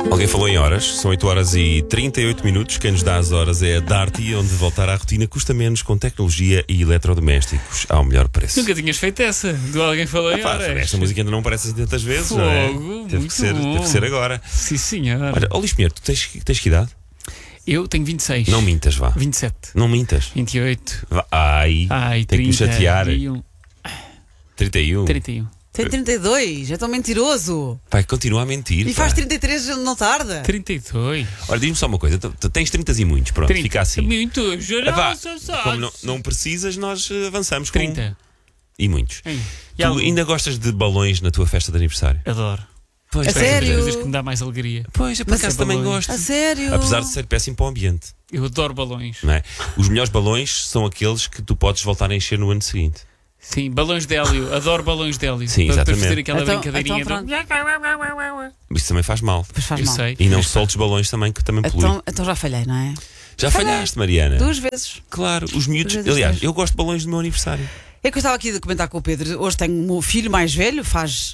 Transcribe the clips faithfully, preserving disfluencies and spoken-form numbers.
Alguém falou em horas, são oito horas e trinta e oito minutos. Quem nos dá as horas é a Darty, onde voltar à rotina custa menos com tecnologia e eletrodomésticos ao melhor preço. Nunca tinhas feito essa, do alguém falou em Ah, pá, horas. esta música ainda não aparece assim tantas vezes, Fogo, não é? Teve muito que ser, bom. teve que ser agora. Sim, senhor. Olha, ó Luís Pinheiro, tu tens, tens que idade? Eu tenho vinte e seis. Não mintas, vá. vinte e sete. Não mintas. vinte e oito. Vá. Ai, Ai, tem que me trinta chatear. e um. trinta e um. trinta e um. Tem trinta e dois, é tão mentiroso. Vai continuar a mentir. E pá. faz trinta e três, não tarda. trinta e dois. Olha, diz-me só uma coisa, tu, tu tens trinta e muitos, pronto, trinta. fica assim. Muitos. Epá, Não, como não, não precisas, nós eh, avançamos com trinta. E muitos. Ei, e Tu algo? ainda gostas de balões na tua festa de aniversário? Adoro. Pois, A estás É sério? das coisas que me dá mais alegria. Pois, eu por Mas acaso é também balões. gosto. A sério? Apesar de ser péssimo para o ambiente, Eu adoro balões. não é? Os melhores balões são aqueles que tu podes voltar a encher no ano seguinte. Sim, balões de hélio. Adoro balões de hélio. Sim, para, para exatamente. fazer aquela Então- brincadeirinha então do... Isso também faz mal. Pois faz Eu mal. sei. E não soltes balões também, que também polui. Então, então já falhei, não é? Já falhaste, Mariana? Duas vezes. Claro, os miúdos. Duas vezes, Aliás, três. eu gosto de balões do meu aniversário. É que eu estava aqui a comentar com o Pedro. Hoje tenho o meu filho mais velho, faz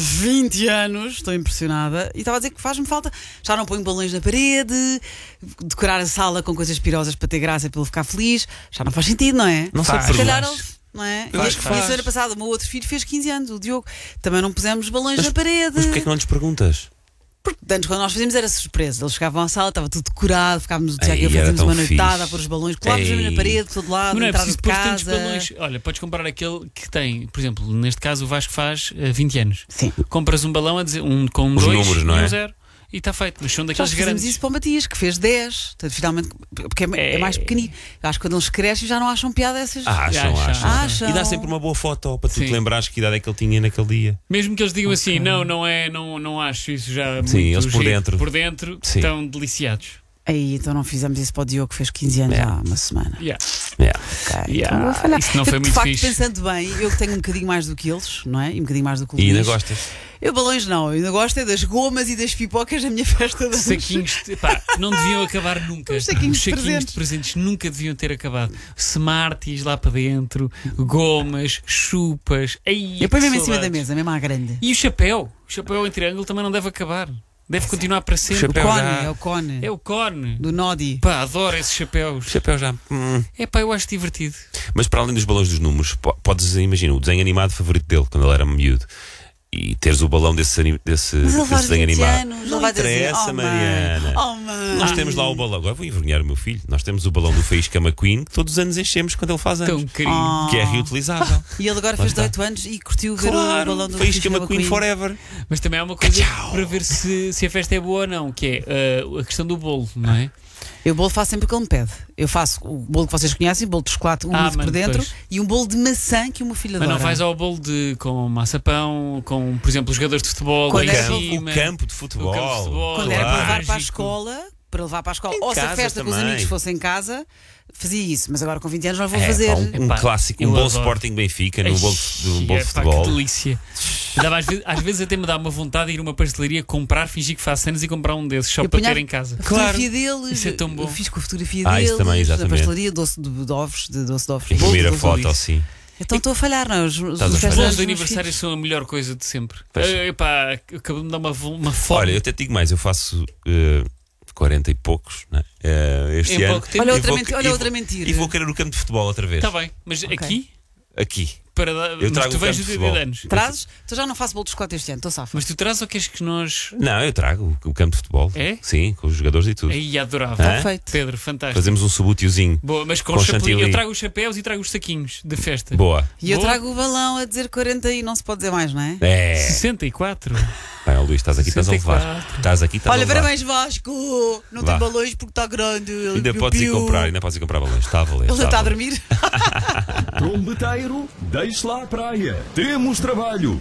vinte anos, estou impressionada. E estava a dizer que faz-me falta. Já não ponho balões na parede, decorar a sala com coisas pirosas para ter graça e para ele ficar feliz. Já não faz sentido, não é? Não sei Faz. Se porquê. calhar ele. Não é? Eu e acho que e a faz. semana passada, o meu outro filho fez quinze anos, o Diogo. Também não pusemos balões Mas- na parede. Mas porquê é que não lhes perguntas? Porque antes, quando nós fazíamos, era surpresa. Eles chegavam à sala, estava tudo decorado, ficávamos o Tiago e Ei, eu era fazíamos tão uma noitada fixe. a pôr os balões, colávamos Ei. na parede, por todo lado, Mas não é entrada preciso de pôr tantos casa. balões. Olha, podes comprar aquele que tem, por exemplo, neste caso o Vasco faz eh, vinte anos. Sim. Compras um balão a dizer, um com um Os dois números, não e é? um zero. E está feito, mas são Já daqueles fizemos grandes. isso para o Matias, que fez dez. Portanto, finalmente, porque é, é É. mais pequenino. Eu acho que quando eles crescem já não acham piada essas. Acham, Acham. acham. Acham. E dá sempre uma boa foto para tu Sim. te lembrares que idade é que ele tinha naquele dia. Mesmo que eles digam assim, não, não é, não, não acho isso já muito Sim, eles por giro. dentro. Por dentro Sim. estão deliciados. Aí, então não fizemos isso para o Diogo, que fez quinze anos É. há uma semana. Yeah. Yeah. Ok, Yeah, então vou falhar. isso não foi Eu, muito de facto, fixe. pensando bem, eu que tenho um bocadinho mais do que eles, não é? E um bocadinho mais do que o E ainda Luís. gostas? Eu balões não, eu ainda gosto é das gomas e das pipocas da minha festa de anos. Saquinhos, de- pá, não deviam acabar nunca. Os saquinhos de saquinhos presentes. de presentes nunca deviam ter acabado. Smarties lá para dentro, gomas, chupas. Ai, Eu ponho que mesmo em cima da saudades. mesa, mesmo à grande. E o chapéu? O chapéu em triângulo também não deve acabar. Deve continuar para sempre. chapéu O cone, já- é o cone. É o cone. Do Nodi. Pá, adoro esses chapéus. Chapéu já. Hum. É pá, eu acho divertido. Mas para além dos balões dos números, po- podes imagina o desenho animado favorito dele quando ele era miúdo. E teres o balão desse, ani- desse, Mas ele desse faz desenho vinte animado. anos, Não ele vai dizer, interessa, oh, mãe, Mariana. Oh, mãe. Nós temos lá o balão. Agora vou envergonhar o meu filho. Nós temos o balão do Faísca McQueen que todos os anos enchemos quando ele faz anos. Tão querido. Oh. Que é reutilizável. E ele agora Lá fez está. dezoito anos e curtiu ver o Claro, balão do Faísca Faísca McQueen forever. Mas também há uma coisa para ver se, se a festa é boa ou não, que é uh, a questão do bolo, não é? Eu o bolo faço sempre o que ele me pede. Eu faço o bolo que vocês conhecem, bolo de chocolate úmido Ah, por mano, dentro pois. e um bolo de maçã que o meu filho Mas adora. não vais ao bolo de, com maçapão, com, por exemplo, os jogadores de futebol Quando lá era em Campo- cima. o campo de futebol. O campo de futebol. Quando Claro. era para levar para a Mágico. escola, para levar para a escola, Em ou se a casa festa com os também. amigos fosse em casa, fazia isso. Mas agora com vinte anos não vou É, fazer. pá, um, um Epá, clássico, eu um bolo adoro. Sporting Benfica num bolo, de- um bolo de É, pá, futebol. que delícia. Dava, às, vezes, às vezes até me dá uma vontade de ir a uma pastelaria, comprar, fingir que faço anos e comprar um desses só Eu para punha ter em casa. A fotografia deles. Isso é tão bom. Eu fiz com a fotografia Ah, deles. isso também, a exatamente. pastelaria, doce de, de ovos, de doce de ovos. E Bolo primeira de foto Luís. assim. Então estou a falhar, não? Os, os, Estás a os falhar. festas Bolos dos de meus aniversário filhos. são a melhor coisa de sempre. Pois. Eh, epá, acabou de me dar uma, vo- uma fome. Olha, eu até te digo mais, eu faço eh, quarenta e poucos, né? Eh, este Em ano. pouco tempo. Olha E outra, vou- menti- e olha vou- outra mentira. E vou querer o campo de futebol outra vez. Está bem, mas Ok. aqui, Aqui. para dar. Eu Mas trago tu o vais campo no de dia futebol. de anos. Trazes? Então já não faço bolo de chocolate este ano, estou safa. Mas tu trazes ou queres que nós. Não, eu trago o, o campo de futebol. É? Sim, com os jogadores e tudo. Aí adorava. Hã? Perfeito. Pedro, fantástico. Fazemos um subútiozinho. Boa, mas com, Com chapelinho. chantilly. Eu trago os chapéus e trago os saquinhos de festa. Boa. E eu Boa. trago o balão a dizer quarenta e não se pode dizer mais, não é? É. sessenta e quatro. Bem, ó, Luís, estás aqui, estás a levar. sessenta e quatro. Estás aqui, estás Olha, a levar. parabéns Vasco! Não Vá. tem balões porque está grande. Ele Ainda piu, podes ir piu. comprar, ainda podes ir comprar balões. Está a valer. Ele está está a valer. dormir. Trombeteiro, deixe lá a praia. Temos trabalho.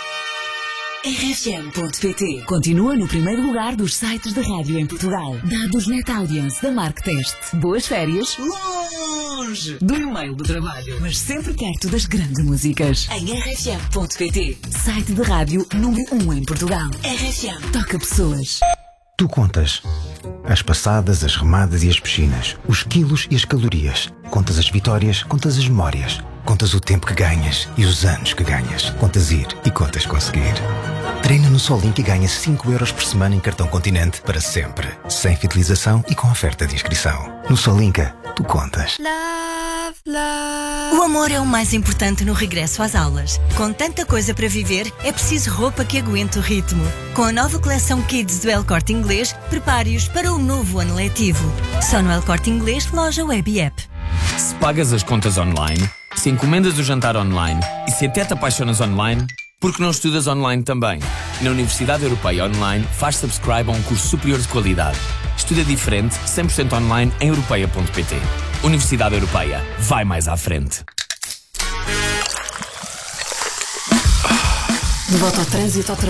R F M ponto pt continua no primeiro lugar dos sites de rádio em Portugal. Dados Net Audience da Mark Test. Boas férias. Longe do e-mail do trabalho, mas sempre perto das grandes músicas. Em R F M ponto pt. Site de rádio número um em Portugal. R F M. Toca pessoas. Tu contas as passadas, as remadas e as piscinas, os quilos e as calorias. Contas as vitórias, contas as memórias. Contas o tempo que ganhas e os anos que ganhas. Contas ir e contas conseguir. Treina no Solink e ganha cinco euros por semana em cartão Continente para sempre. Sem fidelização e com oferta de inscrição. No Solink, tu contas. Love, love. O amor é o mais importante no regresso às aulas. Com tanta coisa para viver, é preciso roupa que aguente o ritmo. Com a nova coleção Kids do El Corte Inglês, prepare-os para o novo ano letivo. Só no El Corte Inglês, loja web e app. Se pagas as contas online, se encomendas o jantar online e se até te apaixonas online, por que não estudas online também? Na Universidade Europeia Online, faz subscribe a um curso superior de qualidade. Estuda diferente, cem por cento online em europeia ponto pt. Universidade Europeia. Vai mais à frente. De volta ao trânsito, ao